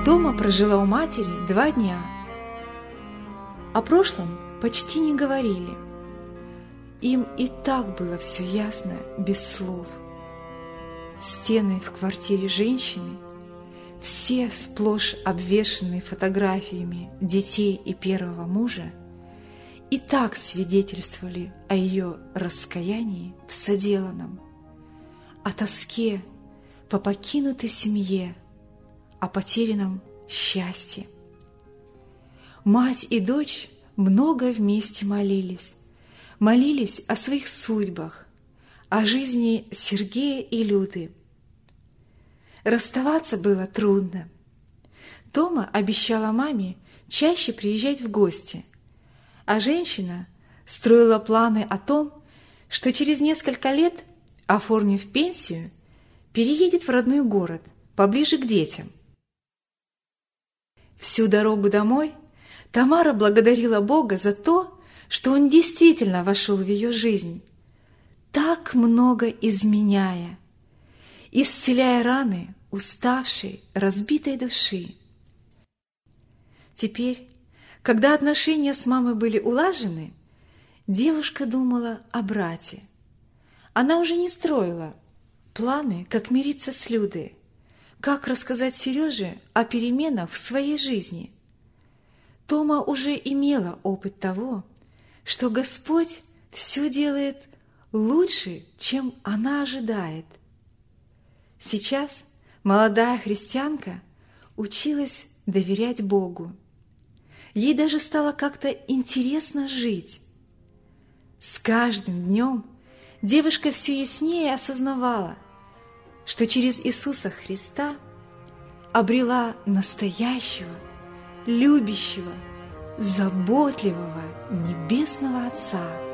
Дома прожила у матери 2 дня. О прошлом почти не говорили. Им и так было все ясно, без слов. Стены в квартире женщины, все сплошь обвешаны фотографиями детей и первого мужа, и так свидетельствовали о ее раскаянии в соделанном, о тоске по покинутой семье, о потерянном счастье. Мать и дочь много вместе молились о своих судьбах, о жизни Сергея и Люды. Расставаться было трудно. Тома обещала маме чаще приезжать в гости, а женщина строила планы о том, что через несколько лет, оформив пенсию, переедет в родной город, поближе к детям. Всю дорогу домой Тамара благодарила Бога за то, что Он действительно вошел в ее жизнь, так много изменяя, исцеляя раны уставшей, разбитой души. Теперь, когда отношения с мамой были улажены, девушка думала о брате. Она уже не строила планы, как мириться с Людой, как рассказать Сереже о переменах в своей жизни. Тома уже имела опыт того, что Господь все делает лучше, чем она ожидает. Сейчас молодая христианка училась доверять Богу. Ей даже стало как-то интересно жить. С каждым днем девушка все яснее осознавала, что через Иисуса Христа обрела настоящего, любящего, заботливого Небесного Отца.